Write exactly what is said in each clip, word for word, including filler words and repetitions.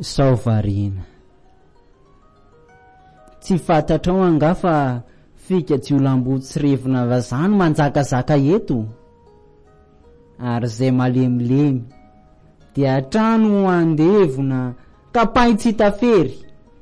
saovarina. Tsy fantatrao anga fa fika tsy olambotsy revina vazany manjakazaka eto, ary zay malemilemy dia trano andevona kapay tsy tafery.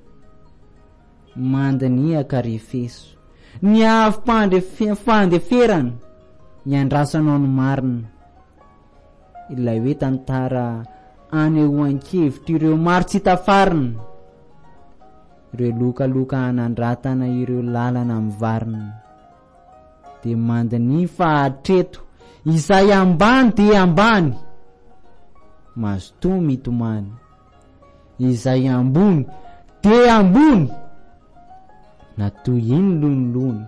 Mandany akarefeso ny afampandeferana ny andrasanao ny marina. Ilay hoe tantara anehoan-kevitra ireo maro tsy tafarina, ireo lokaloka anandratana ireo lalana mivarina. De mandany fahatreto izay ambany de ambany mazotoa mitomany, izay ambony de ambony na toy iny lonilony.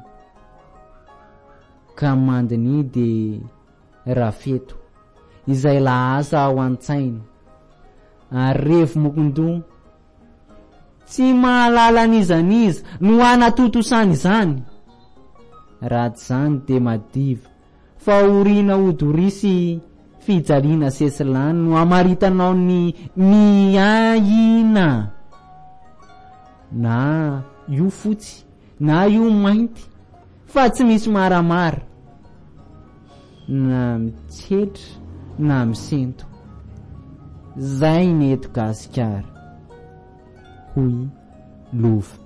Ka mandany de rafeto izay lahasa ao an-tsaina, ary revo mokondo tsy mahalala nizaniza no anatotosany izany. Raha zany de madiva fa orina odorisy fijaliana sesilany no amaritanao ny miaina, na io fotsy na io mainty fa tsy misy maramara, na mitsetra na misento. Zay ny eto Gasikara. Hoy Lova.